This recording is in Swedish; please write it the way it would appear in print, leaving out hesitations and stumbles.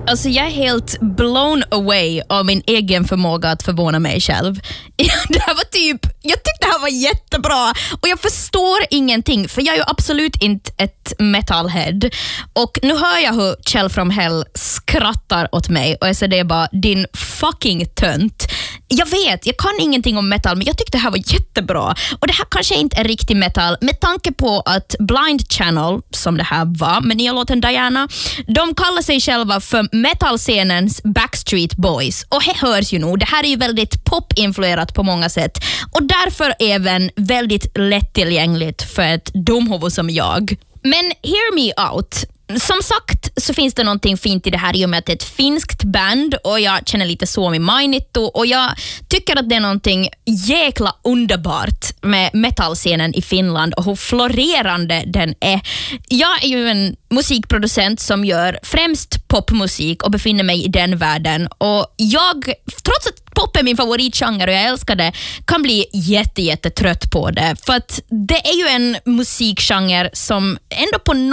Alltså jag är helt blown away av min egen förmåga att förvåna mig själv. Det här var jag tyckte det här var jättebra och jag förstår ingenting för jag är ju absolut inte ett metalhead. Och nu hör jag hur Kjell from Hell skrattar åt mig och jag säger det bara, din fucking tönt. Jag vet, jag kan ingenting om metal men jag tyckte det här var jättebra. Och det här kanske inte är riktig metal med tanke på att Blind Channel, som det här var med nya låten Diana, de kallar sig själva för metalscenens Backstreet Boys. Och det hörs ju nog, det här är ju väldigt popinfluerat på många sätt. Och därför även väldigt lättillgängligt för ett dumhuvud som jag. Men hear me out. Som sagt så finns det någonting fint i det här i och med att det är ett finskt band och jag känner lite Suomi Mainittu och jag tycker att det är någonting jäkla underbart med metalscenen i Finland och hur florerande den är. Jag är ju en musikproducent som gör främst popmusik och befinner mig i den världen och jag, trots att pop är min favoritgenre och jag älskar det, kan bli jättetrött på det för att det är ju en musikgenre som ändå på